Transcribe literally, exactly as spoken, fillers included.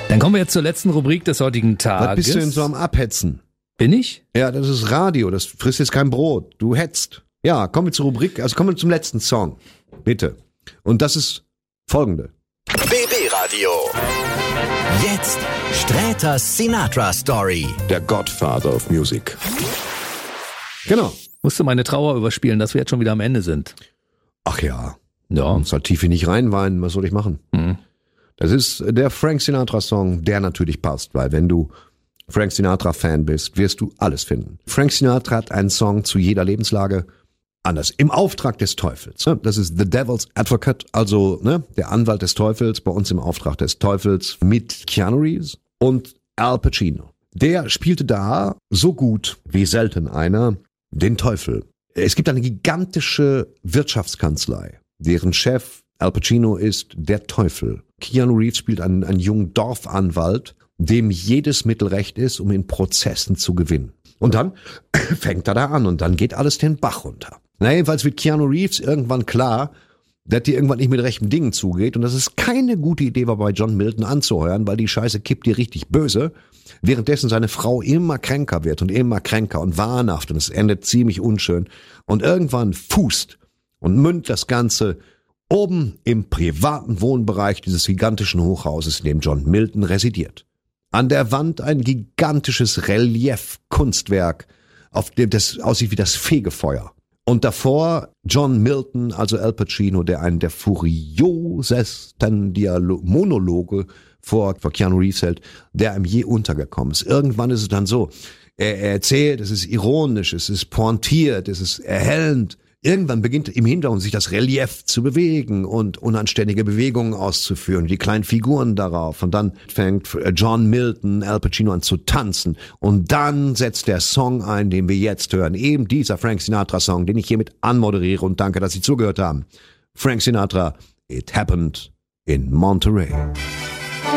Dann kommen wir jetzt zur letzten Rubrik des heutigen Tages. Was bist du denn so am Abhetzen? Bin ich? Ja, das ist Radio, das frisst jetzt kein Brot. Du hetzt. Ja, kommen wir zur Rubrik, also kommen wir zum letzten Song. Bitte. Und das ist folgende. B B-Radio. Jetzt Sträters Sinatra Story. Der Godfather of Music. Genau. Musste meine Trauer überspielen, dass wir jetzt schon wieder am Ende sind. Ach ja. Ja. Muss halt tief nicht reinweinen, was soll ich machen? Mhm. Das ist der Frank Sinatra-Song, der natürlich passt, weil wenn du Frank Sinatra-Fan bist, wirst du alles finden. Frank Sinatra hat einen Song zu jeder Lebenslage, anders. Im Auftrag des Teufels. Das ist The Devil's Advocate, also ne, der Anwalt des Teufels, bei uns im Auftrag des Teufels mit Keanu Reeves und Al Pacino. Der spielte da so gut wie selten einer den Teufel. Es gibt eine gigantische Wirtschaftskanzlei, deren Chef Al Pacino ist der Teufel. Keanu Reeves spielt einen, einen jungen Dorfanwalt, dem jedes Mittel recht ist, um in Prozessen zu gewinnen. Und dann fängt er da an und dann geht alles den Bach runter. Na, jedenfalls wird Keanu Reeves irgendwann klar, dass die irgendwann nicht mit rechten Dingen zugeht und dass es keine gute Idee war, bei John Milton anzuheuern, weil die Scheiße kippt dir richtig böse, währenddessen seine Frau immer kränker wird und immer kränker und wahnhaft und es endet ziemlich unschön und irgendwann fußt und mündet das Ganze oben im privaten Wohnbereich dieses gigantischen Hochhauses, in dem John Milton residiert. An der Wand ein gigantisches Relief-Kunstwerk, auf dem das aussieht wie das Fegefeuer. Und davor John Milton, also Al Pacino, der einen der furiosesten Dialog- Monologe vor, vor Keanu Reeves hält, der ihm je untergekommen ist. Irgendwann ist es dann so, er, er erzählt, es ist ironisch, es ist pointiert, es ist erhellend. Irgendwann beginnt im Hintergrund sich das Relief zu bewegen und unanständige Bewegungen auszuführen, die kleinen Figuren darauf. Und dann fängt John Milton, Al Pacino an zu tanzen. Und dann setzt der Song ein, den wir jetzt hören. Eben dieser Frank Sinatra-Song, den ich hiermit anmoderiere und danke, dass Sie zugehört haben. Frank Sinatra, It Happened in Monterey.